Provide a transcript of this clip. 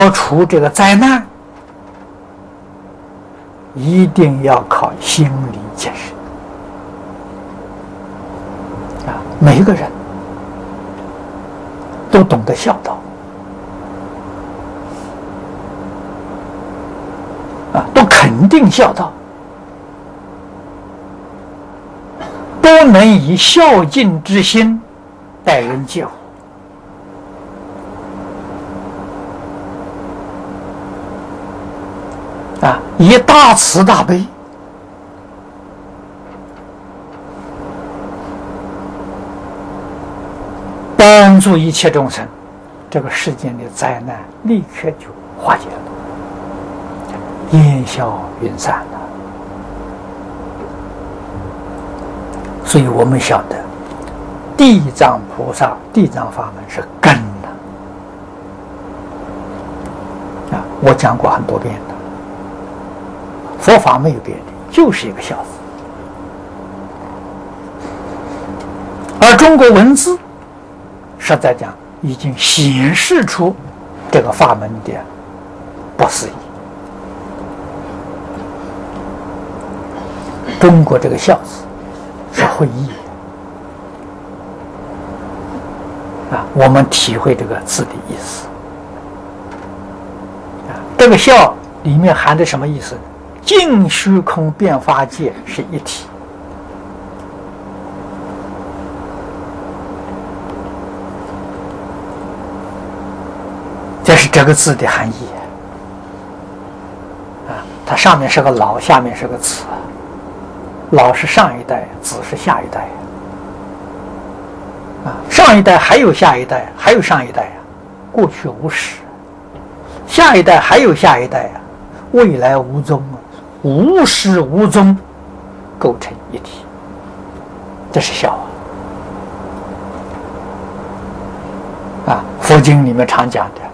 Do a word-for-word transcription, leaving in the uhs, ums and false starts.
消除这个灾难，一定要靠心理建设啊！每一个人都懂得孝道啊，都肯定孝道，都能以孝敬之心待人接物。啊，以大慈大悲帮助一切众生，这个世间的灾难立刻就化解了，烟消云散了。所以我们晓得，地藏菩萨、地藏法门是根的啊，我讲过很多遍的。佛法没有别的，就是一个孝字。而中国文字，实在讲已经显示出这个法门的不思议。中国这个孝字是会意啊，我们体会这个字的意思啊，这个孝里面含着什么意思呢？净虚空变法界是一体，这是这个字的含义啊。它上面是个老，下面是个子，老是上一代，子是下一代啊。上一代还有下一代，还有上一代啊，过去无始；下一代还有下一代啊，未来无踪啊。无始无终，构成一体，这是孝啊！啊，佛经里面常讲的